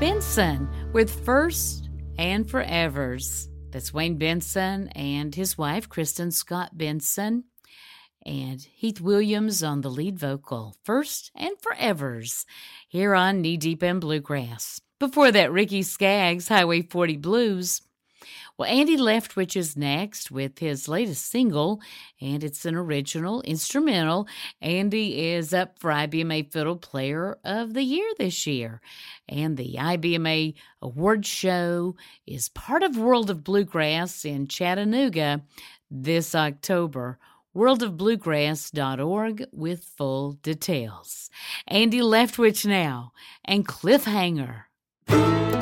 Benson with First and Forevers. That's Wayne Benson and his wife, Kristen Scott Benson, and Heath Williams on the lead vocal. First and Forevers, here on Knee Deep in Bluegrass. Before that, Ricky Skaggs, Highway 40 Blues. Well, Andy Leftwich is next with his latest single, and it's an original instrumental. Andy is up for IBMA Fiddle Player of the Year this year, and the IBMA Award Show is part of World of Bluegrass in Chattanooga this October. worldofbluegrass.org with full details. Andy Leftwich now, and Cliffhanger.